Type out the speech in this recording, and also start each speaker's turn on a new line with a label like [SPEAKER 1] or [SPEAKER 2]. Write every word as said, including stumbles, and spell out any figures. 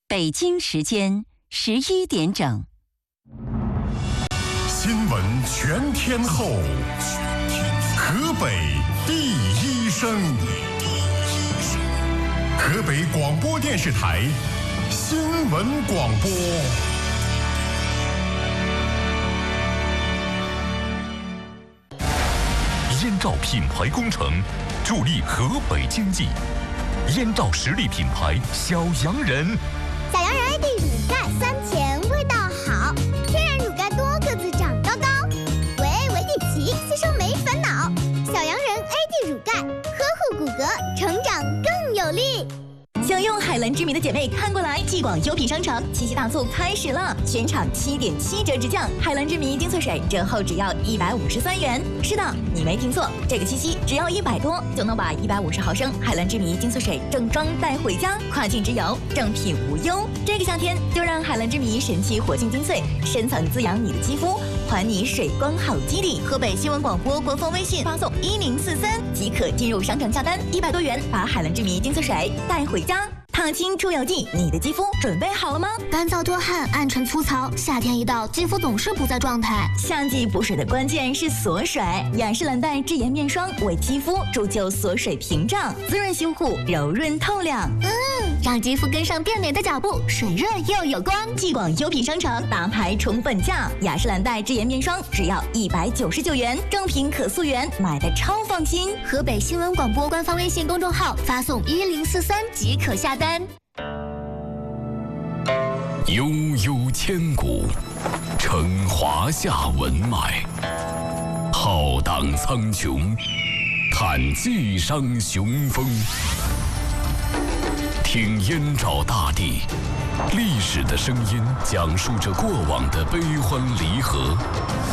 [SPEAKER 1] 北京时间十一点整。
[SPEAKER 2] 新闻全天候，河北第一声，河北广播电视台新闻广播。
[SPEAKER 3] 燕赵品牌工程助力河北经济，燕赵实力品牌小洋人。
[SPEAKER 4] 小洋人 A D 乳钙酸甜味道好，天然乳钙多个子长高高，维维地奇吸收没烦恼。小洋人 A D 乳钙呵护骨骼，成长更有力。
[SPEAKER 5] 想用海蓝之谜的姐妹看过来，继广优品商场七夕大促开始了，全场七点七折直降，海蓝之谜精粹水折后只要一百五十三元。是的，你没听错，这个七夕只要一百多就能把一百五十毫升海蓝之谜精粹水正装带回家，跨境直邮，正品无忧。这个夏天就让海蓝之谜神奇活性精粹深层滋养你的肌肤，还你水光好基底。河北新闻广播官方微信发送一零四三即可进入商城下单，一百多元把海蓝之谜精粹水带回家。烫青出油剂，你的肌肤准备好了吗？
[SPEAKER 4] 干燥多汗、暗沉粗糙，夏天一到，肌肤总是不在状态。
[SPEAKER 5] 夏季补水的关键是锁水，雅诗兰黛智妍面霜为肌肤铸就锁水屏障，滋润修护，柔润透亮。
[SPEAKER 4] 嗯，让肌肤跟上变美的脚步，水润又有光。
[SPEAKER 5] 继广优品商城大牌宠本价，雅诗兰黛智妍面霜只要一百九十九元，正品可溯源，买的超放心。
[SPEAKER 4] 河北新闻广播官方微信公众号发送一零四三即可下单。
[SPEAKER 3] 悠悠千古，承华夏文脉；浩荡苍穹，叹济商雄风。听燕赵大地，历史的声音讲述着过往的悲欢离合。